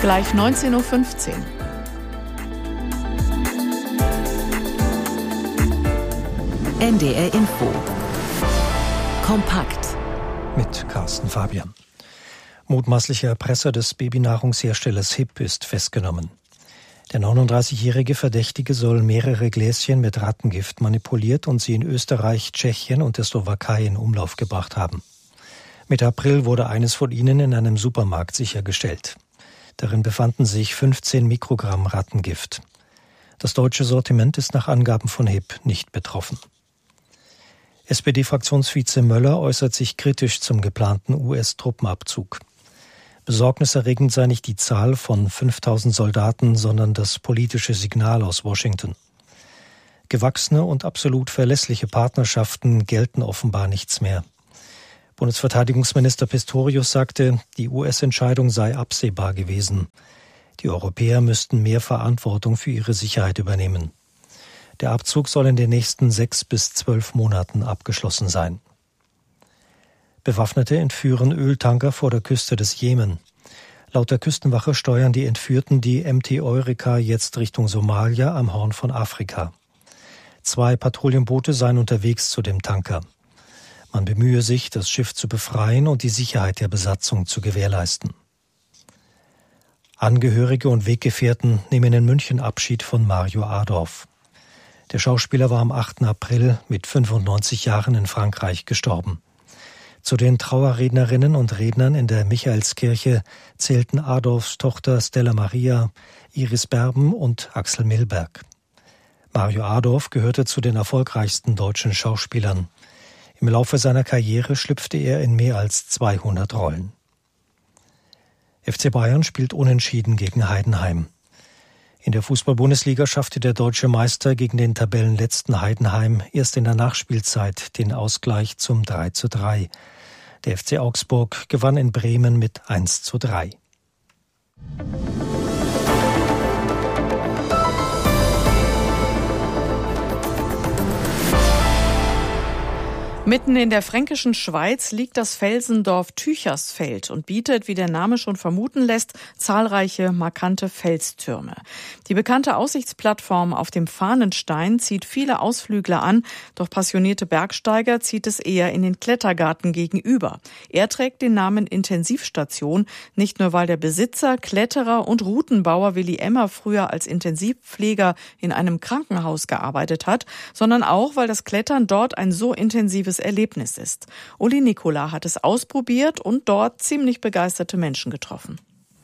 Gleich 19.15 Uhr. NDR Info. Kompakt. Mit Carsten Fabian. Mutmaßlicher Erpresser des Babynahrungsherstellers HiB ist festgenommen. Der 39-jährige Verdächtige soll mehrere Gläschen mit Rattengift manipuliert und sie in Österreich, Tschechien und der Slowakei in Umlauf gebracht haben. Mitte April wurde eines von ihnen in einem Supermarkt sichergestellt. Darin befanden sich 15 Mikrogramm Rattengift. Das deutsche Sortiment ist nach Angaben von HiB nicht betroffen. SPD-Fraktionsvize Möller äußert sich kritisch zum geplanten US-Truppenabzug. Besorgniserregend sei nicht die Zahl von 5000 Soldaten, sondern das politische Signal aus Washington. Gewachsene und absolut verlässliche Partnerschaften gelten offenbar nichts mehr. Bundesverteidigungsminister Pistorius sagte, die US-Entscheidung sei absehbar gewesen. Die Europäer müssten mehr Verantwortung für ihre Sicherheit übernehmen. Der Abzug soll in den nächsten 6 bis 12 Monaten abgeschlossen sein. Bewaffnete entführen Öltanker vor der Küste des Jemen. Laut der Küstenwache steuern die Entführten die MT Eureka jetzt Richtung Somalia am Horn von Afrika. 2 Patrouillenboote seien unterwegs zu dem Tanker. Man bemühe sich, das Schiff zu befreien und die Sicherheit der Besatzung zu gewährleisten. Angehörige und Weggefährten nehmen in München Abschied von Mario Adorf. Der Schauspieler war am 8. April mit 95 Jahren in Frankreich gestorben. Zu den Trauerrednerinnen und Rednern in der Michaelskirche zählten Adorfs Tochter Stella Maria, Iris Berben und Axel Milberg. Mario Adorf gehörte zu den erfolgreichsten deutschen Schauspielern. Im Laufe seiner Karriere schlüpfte er in mehr als 200 Rollen. FC Bayern spielt unentschieden gegen Heidenheim. In der Fußball-Bundesliga schaffte der deutsche Meister gegen den Tabellenletzten Heidenheim erst in der Nachspielzeit den Ausgleich zum 3:3. Der FC Augsburg gewann in Bremen mit 1:3. Mitten in der fränkischen Schweiz liegt das Felsendorf Tüchersfeld und bietet, wie der Name schon vermuten lässt, zahlreiche markante Felstürme. Die bekannte Aussichtsplattform auf dem Fahnenstein zieht viele Ausflügler an, doch passionierte Bergsteiger zieht es eher in den Klettergarten gegenüber. Er trägt den Namen Intensivstation, nicht nur weil der Besitzer, Kletterer und Routenbauer Willi Emmer früher als Intensivpfleger in einem Krankenhaus gearbeitet hat, sondern auch, weil das Klettern dort ein so intensives Erlebnis ist. Uli Nikola hat es ausprobiert und dort ziemlich begeisterte Menschen getroffen.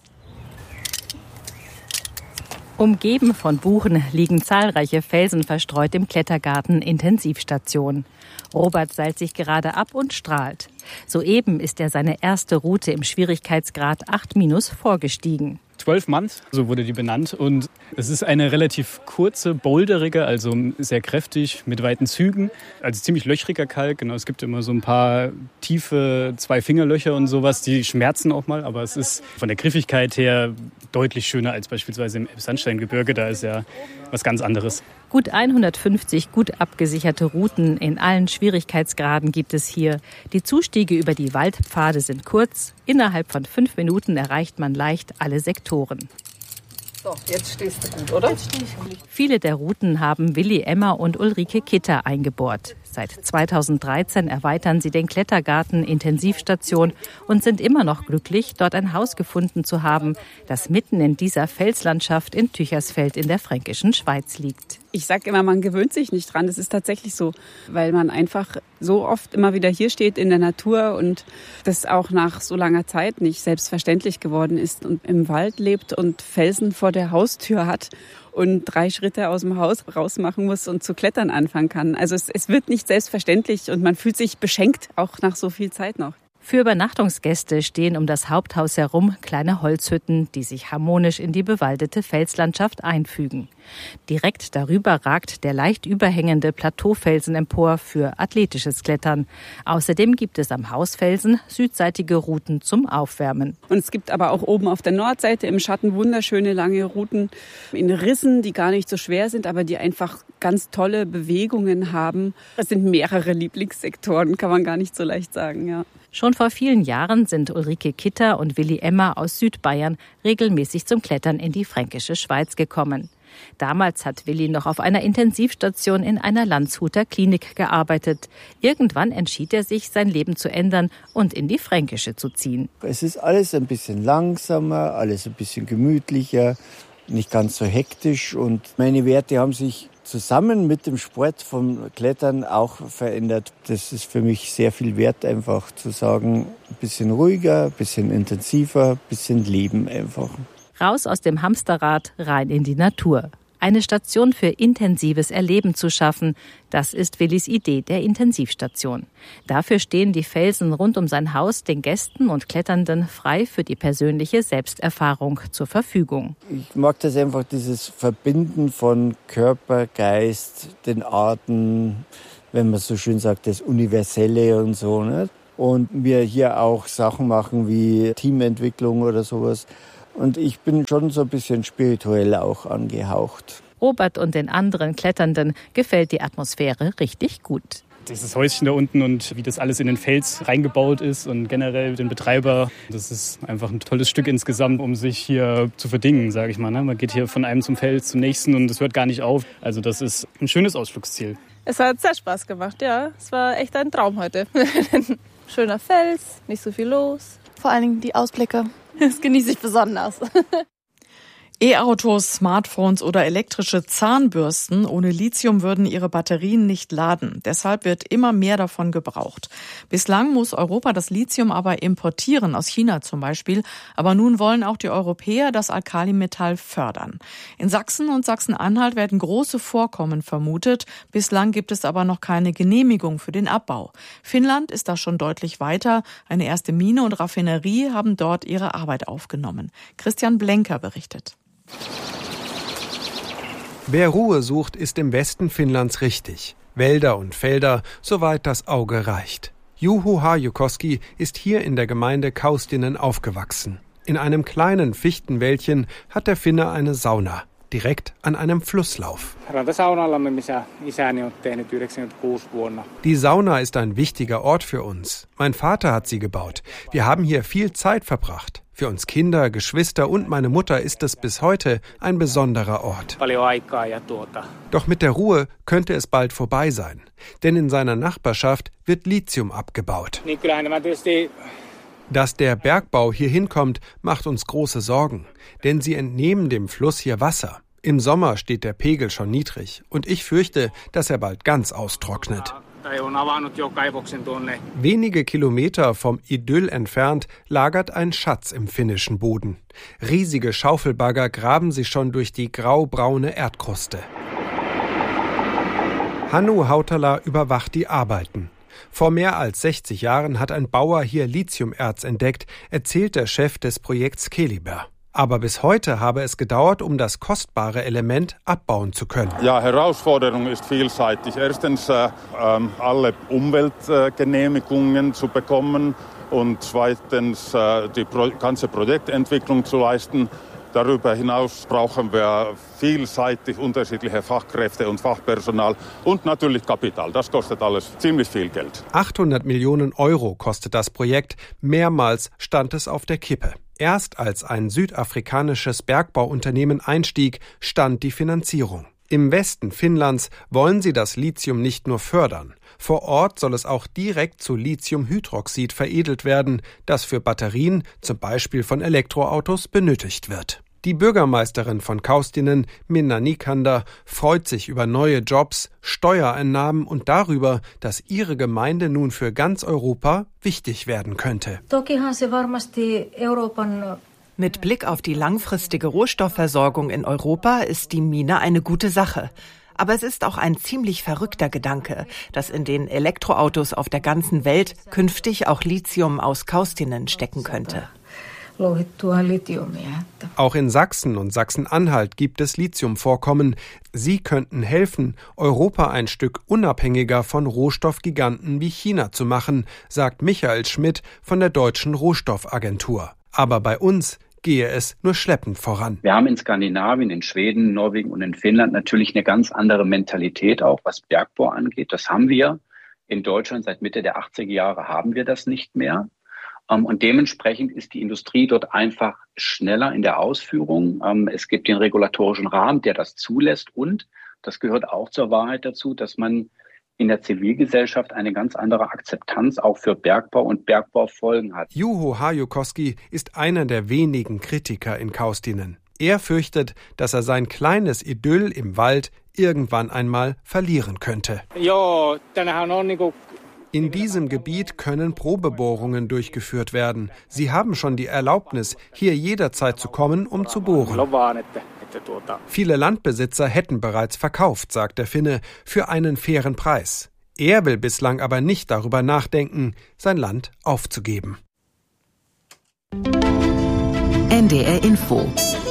Umgeben von Buchen liegen zahlreiche Felsen verstreut im Klettergarten Intensivstation. Robert seilt sich gerade ab und strahlt. Soeben ist er seine erste Route im Schwierigkeitsgrad 8- vorgestiegen. 12 Mann, so wurde die benannt. Und es ist eine relativ kurze, boulderige, also sehr kräftig, mit weiten Zügen. Also ziemlich löchriger Kalk. Genau, es gibt immer so ein paar tiefe 2-Fingerlöcher und sowas, die schmerzen auch mal. Aber es ist von der Griffigkeit her deutlich schöner als beispielsweise im Elbsandsteingebirge. Da ist ja was ganz anderes. Gut 150 gut abgesicherte Routen in allen Schwierigkeitsgraden gibt es hier. Die Zustiege über die Waldpfade sind kurz. Innerhalb von 5 Minuten erreicht man leicht alle Sektoren. So, jetzt stehst du gut, oder? Viele der Routen haben Willi Emmer und Ulrike Kitter eingebohrt. Seit 2013 erweitern sie den Klettergarten Intensivstation und sind immer noch glücklich, dort ein Haus gefunden zu haben, das mitten in dieser Felslandschaft in Tüchersfeld in der fränkischen Schweiz liegt. Ich sage immer, man gewöhnt sich nicht dran. Das ist tatsächlich so, weil man einfach so oft immer wieder hier steht in der Natur und das auch nach so langer Zeit nicht selbstverständlich geworden ist und im Wald lebt und Felsen vor der Haustür hat und 3 Schritte aus dem Haus raus machen muss und zu klettern anfangen kann. Also es wird nicht selbstverständlich und man fühlt sich beschenkt, auch nach so viel Zeit noch. Für Übernachtungsgäste stehen um das Haupthaus herum kleine Holzhütten, die sich harmonisch in die bewaldete Felslandschaft einfügen. Direkt darüber ragt der leicht überhängende Plateaufelsen empor für athletisches Klettern. Außerdem gibt es am Hausfelsen südseitige Routen zum Aufwärmen. Und es gibt aber auch oben auf der Nordseite im Schatten wunderschöne lange Routen in Rissen, die gar nicht so schwer sind, aber die einfach ganz tolle Bewegungen haben. Es sind mehrere Lieblingssektoren, kann man gar nicht so leicht sagen, ja. Schon vor vielen Jahren sind Ulrike Kitter und Willi Emmer aus Südbayern regelmäßig zum Klettern in die fränkische Schweiz gekommen. Damals hat Willi noch auf einer Intensivstation in einer Landshuter Klinik gearbeitet. Irgendwann entschied er sich, sein Leben zu ändern und in die Fränkische zu ziehen. Es ist alles ein bisschen langsamer, alles ein bisschen gemütlicher, nicht ganz so hektisch. Und meine Werte haben sich zusammen mit dem Sport vom Klettern auch verändert. Das ist für mich sehr viel wert, einfach zu sagen, ein bisschen ruhiger, ein bisschen intensiver, ein bisschen Leben einfach. Raus aus dem Hamsterrad, rein in die Natur. Eine Station für intensives Erleben zu schaffen, das ist Willis Idee der Intensivstation. Dafür stehen die Felsen rund um sein Haus den Gästen und Kletternden frei für die persönliche Selbsterfahrung zur Verfügung. Ich mag das einfach, dieses Verbinden von Körper, Geist, den Arten, wenn man so schön sagt, das Universelle und so, ne? Und wir hier auch Sachen machen wie Teamentwicklung oder sowas. Und ich bin schon so ein bisschen spirituell auch angehaucht. Robert und den anderen Kletternden gefällt die Atmosphäre richtig gut. Dieses Häuschen da unten und wie das alles in den Fels reingebaut ist und generell den Betreiber, das ist einfach ein tolles Stück insgesamt, um sich hier zu verdingen, sage ich mal. Man geht hier von einem zum Fels zum nächsten und es hört gar nicht auf. Also das ist ein schönes Ausflugsziel. Es hat sehr Spaß gemacht, ja. Es war echt ein Traum heute. Schöner Fels, nicht so viel los. Vor allen Dingen die Ausblicke. Das genieße ich besonders. E-Autos, Smartphones oder elektrische Zahnbürsten ohne Lithium würden ihre Batterien nicht laden. Deshalb wird immer mehr davon gebraucht. Bislang muss Europa das Lithium aber importieren, aus China zum Beispiel. Aber nun wollen auch die Europäer das Alkalimetall fördern. In Sachsen und Sachsen-Anhalt werden große Vorkommen vermutet. Bislang gibt es aber noch keine Genehmigung für den Abbau. Finnland ist da schon deutlich weiter. Eine erste Mine und Raffinerie haben dort ihre Arbeit aufgenommen. Christian Blenker berichtet. Wer Ruhe sucht, ist im Westen Finnlands richtig. Wälder und Felder, soweit das Auge reicht. Juho Harjukoski ist hier in der Gemeinde Kaustinen aufgewachsen. In einem kleinen Fichtenwäldchen hat der Finne eine Sauna, direkt an einem Flusslauf. Die Sauna ist ein wichtiger Ort für uns. Mein Vater hat sie gebaut. Wir haben hier viel Zeit verbracht. Für uns Kinder, Geschwister und meine Mutter ist es bis heute ein besonderer Ort. Doch mit der Ruhe könnte es bald vorbei sein. Denn in seiner Nachbarschaft wird Lithium abgebaut. Dass der Bergbau hier hinkommt, macht uns große Sorgen. Denn sie entnehmen dem Fluss hier Wasser. Im Sommer steht der Pegel schon niedrig. Und ich fürchte, dass er bald ganz austrocknet. Wenige Kilometer vom Idyll entfernt lagert ein Schatz im finnischen Boden. Riesige Schaufelbagger graben sich schon durch die graubraune Erdkruste. Hannu Hautala überwacht die Arbeiten. Vor mehr als 60 Jahren hat ein Bauer hier Lithiumerz entdeckt, erzählt der Chef des Projekts Keliber. Aber bis heute habe es gedauert, um das kostbare Element abbauen zu können. Ja, Herausforderung ist vielseitig. Erstens alle Umweltgenehmigungen zu bekommen und zweitens die ganze Projektentwicklung zu leisten. Darüber hinaus brauchen wir vielseitig unterschiedliche Fachkräfte und Fachpersonal und natürlich Kapital. Das kostet alles ziemlich viel Geld. 800 Millionen Euro kostet das Projekt. Mehrmals stand es auf der Kippe. Erst als ein südafrikanisches Bergbauunternehmen einstieg, stand die Finanzierung. Im Westen Finnlands wollen sie das Lithium nicht nur fördern. Vor Ort soll es auch direkt zu Lithiumhydroxid veredelt werden, das für Batterien, zum Beispiel von Elektroautos, benötigt wird. Die Bürgermeisterin von Kaustinen, Minna Nikander, freut sich über neue Jobs, Steuereinnahmen und darüber, dass ihre Gemeinde nun für ganz Europa wichtig werden könnte. Mit Blick auf die langfristige Rohstoffversorgung in Europa ist die Mine eine gute Sache. Aber es ist auch ein ziemlich verrückter Gedanke, dass in den Elektroautos auf der ganzen Welt künftig auch Lithium aus Kaustinen stecken könnte. Auch in Sachsen und Sachsen-Anhalt gibt es Lithiumvorkommen. Sie könnten helfen, Europa ein Stück unabhängiger von Rohstoffgiganten wie China zu machen, sagt Michael Schmidt von der Deutschen Rohstoffagentur. Aber bei uns gehe es nur schleppend voran. Wir haben in Skandinavien, in Schweden, Norwegen und in Finnland natürlich eine ganz andere Mentalität auch, was Bergbau angeht. Das haben wir In Deutschland seit Mitte der 80er Jahre haben wir das nicht mehr. Und dementsprechend ist die Industrie dort einfach schneller in der Ausführung. Es gibt den regulatorischen Rahmen, der das zulässt. Und das gehört auch zur Wahrheit dazu, dass man in der Zivilgesellschaft eine ganz andere Akzeptanz auch für Bergbau und Bergbaufolgen hat. Juho Hajukoski ist einer der wenigen Kritiker in Kaustinen. Er fürchtet, dass er sein kleines Idyll im Wald irgendwann einmal verlieren könnte. In diesem Gebiet können Probebohrungen durchgeführt werden. Sie haben schon die Erlaubnis, hier jederzeit zu kommen, um zu bohren. Viele Landbesitzer hätten bereits verkauft, sagt der Finne, für einen fairen Preis. Er will bislang aber nicht darüber nachdenken, sein Land aufzugeben. NDR Info.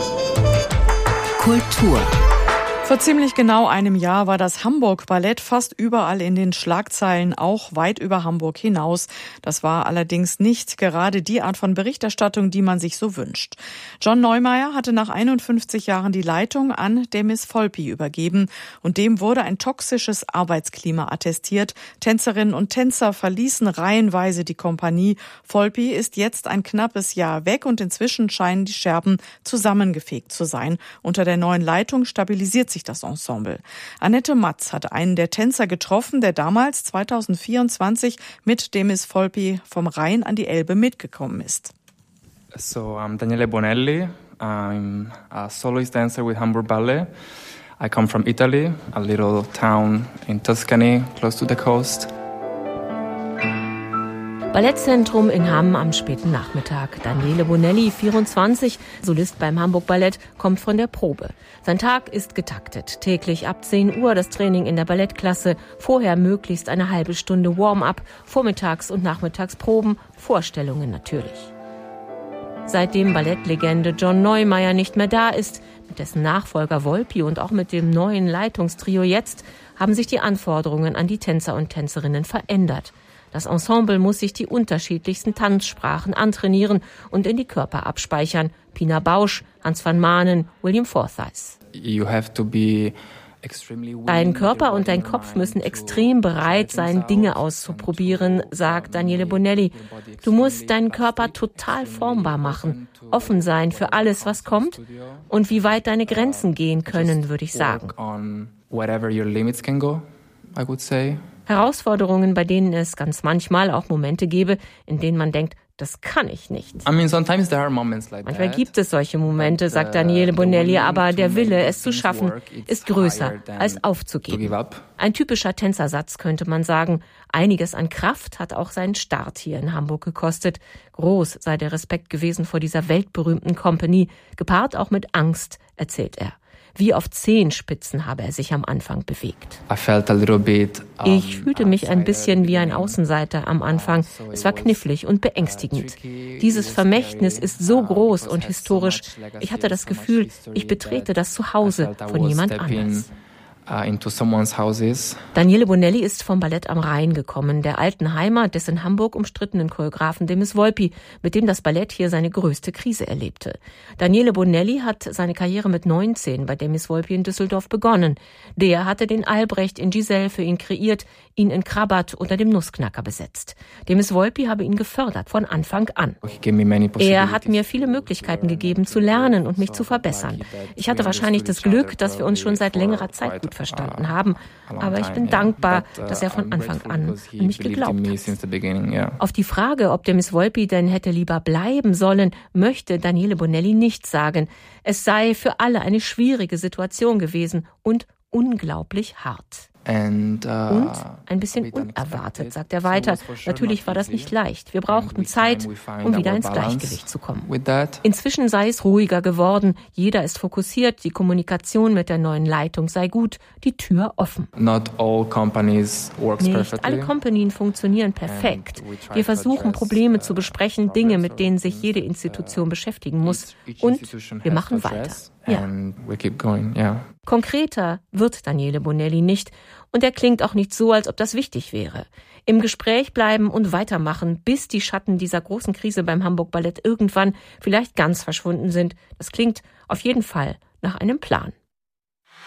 Kultur. Vor ziemlich genau einem Jahr war das Hamburg-Ballett fast überall in den Schlagzeilen, auch weit über Hamburg hinaus. Das war allerdings nicht gerade die Art von Berichterstattung, die man sich so wünscht. John Neumeier hatte nach 51 Jahren die Leitung an Demis Volpi übergeben und dem wurde ein toxisches Arbeitsklima attestiert. Tänzerinnen und Tänzer verließen reihenweise die Kompanie. Volpi ist jetzt ein knappes Jahr weg und inzwischen scheinen die Scherben zusammengefegt zu sein. Unter der neuen Leitung stabilisiert sich das Ensemble. Annette Matz hat einen der Tänzer getroffen, der damals 2024 mit Demis Volpi vom Rhein an die Elbe mitgekommen ist. So, I'm Daniele Bonelli. I'm a soloist dancer with Hamburg Ballet. I come from Italy, a little town in Tuscany, close to the coast. Ballettzentrum in Hamm am späten Nachmittag. Daniele Bonelli, 24, Solist beim Hamburg Ballett, kommt von der Probe. Sein Tag ist getaktet. Täglich ab 10 Uhr das Training in der Ballettklasse, vorher möglichst eine halbe Stunde Warm-up, vormittags und nachmittags Proben, Vorstellungen natürlich. Seitdem Ballettlegende John Neumeier nicht mehr da ist, mit dessen Nachfolger Volpi und auch mit dem neuen Leitungstrio jetzt, haben sich die Anforderungen an die Tänzer und Tänzerinnen verändert. Das Ensemble muss sich die unterschiedlichsten Tanzsprachen antrainieren und in die Körper abspeichern. Pina Bausch, Hans van Maanen, William Forsyth. Dein Körper und dein Kopf müssen extrem bereit sein, Dinge auszuprobieren, sagt Daniele Bonelli. Du musst deinen Körper total formbar machen, offen sein für alles, was kommt und wie weit deine Grenzen gehen können, würde ich sagen. Herausforderungen, bei denen es ganz manchmal auch Momente gäbe, in denen man denkt, das kann ich nicht. Manchmal gibt es solche Momente, sagt Daniele Bonelli, aber der Wille, es zu schaffen, ist größer als aufzugeben. Ein typischer Tänzersatz, könnte man sagen. Einiges an Kraft hat auch seinen Start hier in Hamburg gekostet. Groß sei der Respekt gewesen vor dieser weltberühmten Company, gepaart auch mit Angst, erzählt er. Wie auf Zehenspitzen habe er sich am Anfang bewegt. Ich fühlte mich ein bisschen wie ein Außenseiter am Anfang. Es war knifflig und beängstigend. Dieses Vermächtnis ist so groß und historisch. Ich hatte das Gefühl, ich betrete das Zuhause von jemand anders. Daniele Bonelli ist vom Ballett am Rhein gekommen, der alten Heimat des in Hamburg umstrittenen Choreografen Demis Volpi, mit dem das Ballett hier seine größte Krise erlebte. Daniele Bonelli hat seine Karriere mit 19 bei Demis Volpi in Düsseldorf begonnen. Der hatte den Albrecht in Giselle für ihn kreiert, ihn in Krabat unter dem Nussknacker besetzt. Demis Volpi habe ihn gefördert von Anfang an. Er hat mir viele Möglichkeiten gegeben zu lernen und mich zu verbessern. Ich hatte wahrscheinlich das Glück, dass wir uns schon seit längerer Zeit gut verstanden haben. Aber ich bin dankbar, dass er von Anfang an mich geglaubt hat. Auf die Frage, ob Demis Volpi denn hätte lieber bleiben sollen, möchte Daniele Bonelli nichts sagen. Es sei für alle eine schwierige Situation gewesen und unglaublich hart. Und ein bisschen unerwartet, sagt er weiter. Natürlich war das nicht leicht. Wir brauchten Zeit, um wieder ins Gleichgewicht zu kommen. Inzwischen sei es ruhiger geworden. Jeder ist fokussiert. Die Kommunikation mit der neuen Leitung sei gut. Die Tür offen. Nicht alle Kompanien funktionieren perfekt. Wir versuchen, Probleme zu besprechen, Dinge, mit denen sich jede Institution beschäftigen muss. Und wir machen weiter. Ja. Konkreter wird Daniele Bonelli nicht und er klingt auch nicht so, als ob das wichtig wäre. Im Gespräch bleiben und weitermachen, bis die Schatten dieser großen Krise beim Hamburg Ballett irgendwann vielleicht ganz verschwunden sind. Das klingt auf jeden Fall nach einem Plan.